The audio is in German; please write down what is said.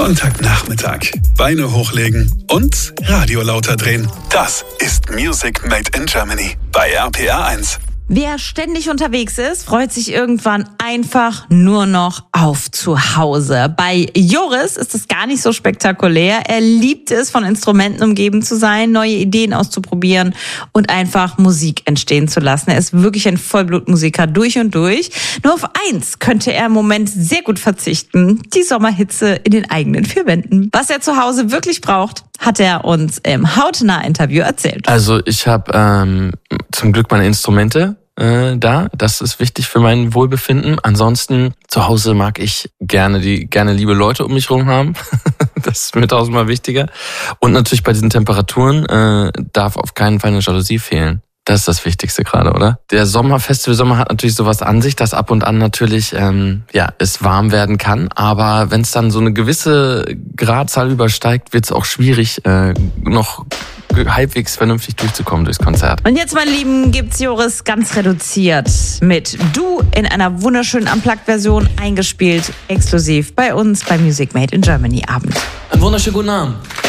Sonntagnachmittag. Beine hochlegen und Radio lauter drehen. Das ist Music Made in Germany bei RPR 1. Wer ständig unterwegs ist, freut sich irgendwann einfach nur noch auf zu Hause. Bei Joris ist es gar nicht so spektakulär. Er liebt es, von Instrumenten umgeben zu sein, neue Ideen auszuprobieren und einfach Musik entstehen zu lassen. Er ist wirklich ein Vollblutmusiker durch und durch. Nur auf eins könnte er im Moment sehr gut verzichten: die Sommerhitze in den eigenen vier Wänden. Was er zu Hause wirklich braucht, hat er uns im Hautnah-Interview erzählt. Also ich habe zum Glück meine Instrumente da. Das ist wichtig für mein Wohlbefinden. Ansonsten zu Hause mag ich gerne liebe Leute um mich herum haben. Das ist mir tausendmal wichtiger. Und natürlich bei diesen Temperaturen darf auf keinen Fall eine Jalousie fehlen. Das ist das Wichtigste gerade, oder? Der Festivalsommer hat natürlich sowas an sich, dass ab und an natürlich es warm werden kann. Aber wenn es dann so eine gewisse Gradzahl übersteigt, wird es auch schwierig, noch halbwegs vernünftig durchzukommen durchs Konzert. Und jetzt, meine Lieben, gibt's Joris ganz reduziert mit Du in einer wunderschönen Unplugged-Version eingespielt, exklusiv bei uns bei Music Made in Germany Abend. Einen wunderschönen guten Abend.